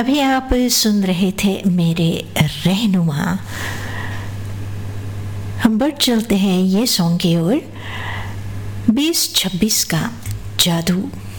अभी आप सुन रहे थे मेरे रहनुमा। हम बढ़ चलते हैं ये सॉन्ग की ओर, 2026 का जादू।